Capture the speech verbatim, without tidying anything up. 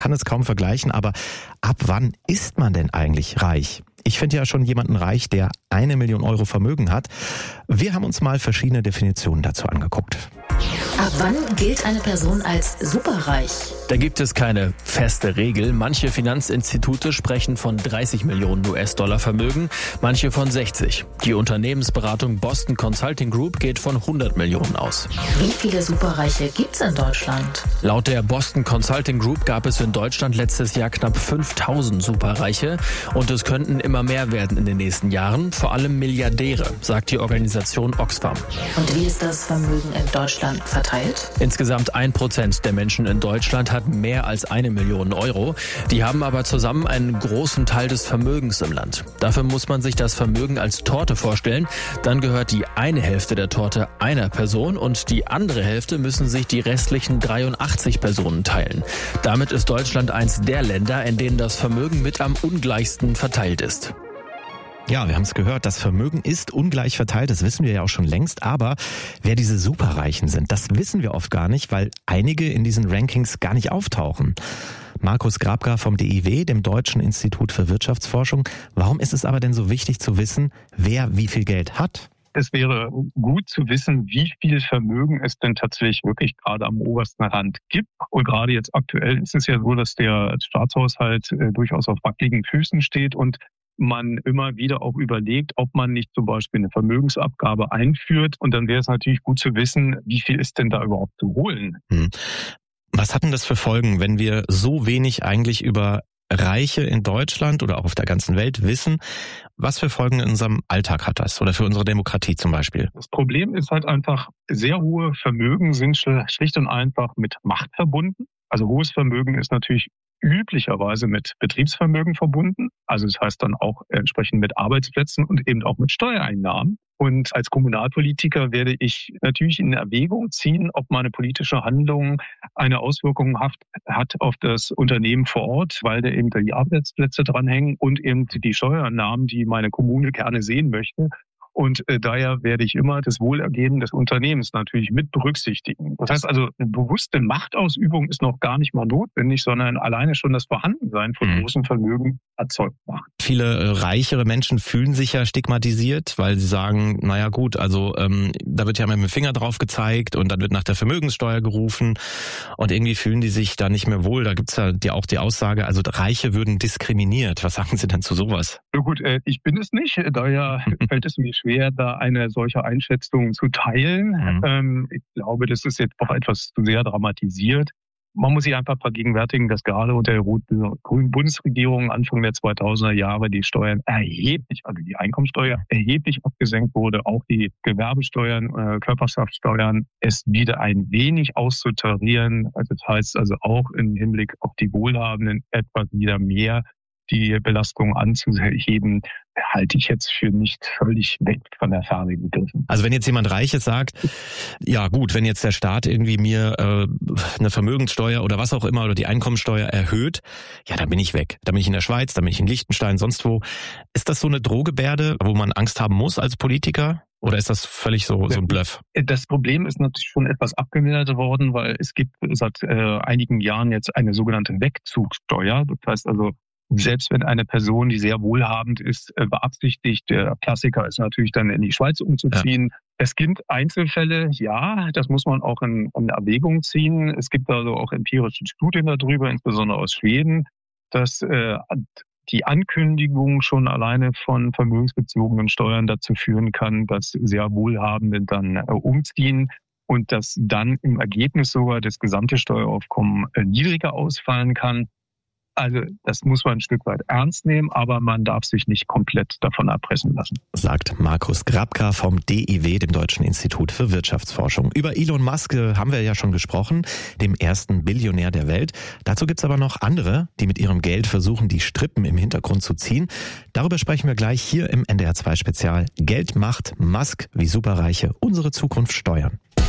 kann es kaum vergleichen, aber ab wann ist man denn eigentlich reich? Ich finde ja schon jemanden reich, der eine Million Euro Vermögen hat. Wir haben uns mal verschiedene Definitionen dazu angeguckt. Ab wann gilt eine Person als superreich? Da gibt es keine feste Regel. Manche Finanzinstitute sprechen von dreißig Millionen U S-Dollar Vermögen, manche von sechzig. Die Unternehmensberatung Boston Consulting Group geht von hundert Millionen aus. Wie viele Superreiche gibt's in Deutschland? Laut der Boston Consulting Group gab es in Deutschland letztes Jahr knapp fünftausend Superreiche und es könnten immer mehr werden in den nächsten Jahren, vor allem Milliardäre, sagt die Organisation Oxfam. Und wie ist das Vermögen in Deutschland verteilt? Insgesamt ein Prozent der Menschen in Deutschland hat mehr als eine Million Euro. Die haben aber zusammen einen großen Teil des Vermögens im Land. Dafür muss man sich das Vermögen als Torte vorstellen. Dann gehört die eine Hälfte der Torte einer Person und die andere Hälfte müssen sich die restlichen dreiundachtzig Personen teilen. Damit ist Deutschland eins der Länder, in denen das Vermögen mit am ungleichsten verteilt ist. Ja, wir haben es gehört, das Vermögen ist ungleich verteilt, das wissen wir ja auch schon längst, aber wer diese Superreichen sind, das wissen wir oft gar nicht, weil einige in diesen Rankings gar nicht auftauchen. Markus Grabka vom D I W, dem Deutschen Institut für Wirtschaftsforschung. Warum ist es aber denn so wichtig zu wissen, wer wie viel Geld hat? Es wäre gut zu wissen, wie viel Vermögen es denn tatsächlich wirklich gerade am obersten Rand gibt. Und gerade jetzt aktuell ist es ja so, dass der Staatshaushalt äh, durchaus auf wackeligen Füßen steht und man immer wieder auch überlegt, ob man nicht zum Beispiel eine Vermögensabgabe einführt. Und dann wäre es natürlich gut zu wissen, wie viel ist denn da überhaupt zu holen. Hm. Was hat denn das für Folgen, wenn wir so wenig eigentlich über Reiche in Deutschland oder auch auf der ganzen Welt wissen? Was für Folgen in unserem Alltag hat das oder für unsere Demokratie zum Beispiel? Das Problem ist halt einfach, sehr hohe Vermögen sind schlicht und einfach mit Macht verbunden. Also hohes Vermögen ist natürlich üblicherweise mit Betriebsvermögen verbunden. Also das heißt dann auch entsprechend mit Arbeitsplätzen und eben auch mit Steuereinnahmen. Und als Kommunalpolitiker werde ich natürlich in Erwägung ziehen, ob meine politische Handlung eine Auswirkung hat, hat auf das Unternehmen vor Ort, weil da eben die Arbeitsplätze dranhängen und eben die Steuereinnahmen, die meine Kommune gerne sehen möchte. Und äh, daher werde ich immer das Wohlergehen des Unternehmens natürlich mit berücksichtigen. Das heißt also, eine bewusste Machtausübung ist noch gar nicht mal notwendig, sondern alleine schon das Vorhandensein von mhm. großem Vermögen erzeugt Macht. Viele äh, reichere Menschen fühlen sich ja stigmatisiert, weil sie sagen, naja gut, also ähm, da wird ja mit dem Finger drauf gezeigt und dann wird nach der Vermögenssteuer gerufen und irgendwie fühlen die sich da nicht mehr wohl. Da gibt's ja die, auch die Aussage, also Reiche würden diskriminiert. Was sagen Sie denn zu sowas? Na gut, äh, ich bin es nicht, daher fällt es mir schwer, da eine solche Einschätzung zu teilen. Mhm. Ähm, ich glaube, das ist jetzt auch etwas zu sehr dramatisiert. Man muss sich einfach vergegenwärtigen, dass gerade unter der grünen Bundesregierung Anfang der zweitausender Jahre die Steuern erheblich, also die Einkommensteuer erheblich abgesenkt wurde, auch die Gewerbesteuern, äh, Körperschaftssteuern, es wieder ein wenig auszutarieren. Also das heißt also auch im Hinblick auf die Wohlhabenden etwas wieder mehr die Belastung anzuheben, halte ich jetzt für nicht völlig weg von der Fahne gegriffen. Also wenn jetzt jemand Reiches sagt, ja gut, wenn jetzt der Staat irgendwie mir äh, eine Vermögenssteuer oder was auch immer oder die Einkommensteuer erhöht, ja, dann bin ich weg. Dann bin ich in der Schweiz, dann bin ich in Liechtenstein, sonst wo. Ist das so eine Drohgebärde, wo man Angst haben muss als Politiker? Oder ist das völlig so, so ein Bluff? Das Problem ist natürlich schon etwas abgemildert worden, weil es gibt seit äh, einigen Jahren jetzt eine sogenannte Wegzugsteuer. Das heißt also, selbst wenn eine Person, die sehr wohlhabend ist, beabsichtigt, der Klassiker ist natürlich dann in die Schweiz umzuziehen. Ja. Es gibt Einzelfälle, ja, das muss man auch in, in Erwägung ziehen. Es gibt also auch empirische Studien darüber, insbesondere aus Schweden, dass äh, die Ankündigung schon alleine von vermögensbezogenen Steuern dazu führen kann, dass sehr Wohlhabende dann äh, umziehen und dass dann im Ergebnis sogar das gesamte Steueraufkommen äh, niedriger ausfallen kann. Also das muss man ein Stück weit ernst nehmen, aber man darf sich nicht komplett davon erpressen lassen. Sagt Markus Grabka vom D I W, dem Deutschen Institut für Wirtschaftsforschung. Über Elon Musk haben wir ja schon gesprochen, dem ersten Billionär der Welt. Dazu gibt's aber noch andere, die mit ihrem Geld versuchen, die Strippen im Hintergrund zu ziehen. Darüber sprechen wir gleich hier im N D R zwei Spezial. Geld macht Musk, wie Superreiche unsere Zukunft steuern.